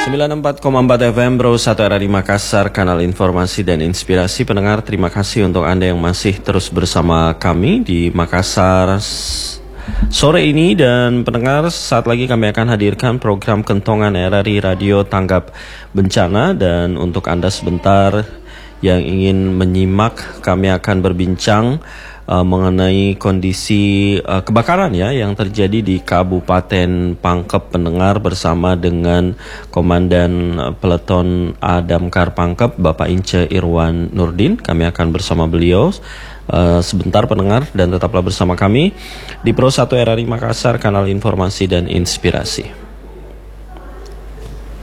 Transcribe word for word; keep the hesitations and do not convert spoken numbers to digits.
sembilan puluh empat koma empat F M Bro satu R R I Makassar, kanal informasi dan inspirasi. Pendengar, terima kasih untuk Anda yang masih terus bersama kami di Makassar sore ini. Dan pendengar, saat lagi kami akan hadirkan program Kentongan R R I Radio Tanggap Bencana. Dan untuk Anda sebentar yang ingin menyimak, kami akan berbincang Uh, mengenai kondisi uh, kebakaran ya yang terjadi di Kabupaten Pangkep, pendengar, bersama dengan Komandan uh, Peleton A Damkar Pangkep, Bapak Ince Irwan Nurdin. Kami akan bersama beliau uh, sebentar, pendengar, dan tetaplah bersama kami di Pro satu R R I Makassar, kanal informasi dan inspirasi.